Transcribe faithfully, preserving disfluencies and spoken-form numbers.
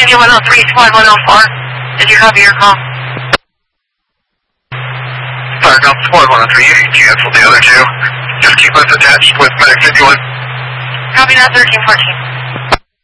India one oh three, squad one oh four. Did you copy your call? Fire Delta squad one oh three, you cancel the other two. Just keep us attached with medic fifty-one. Copy that, thirteen fourteen.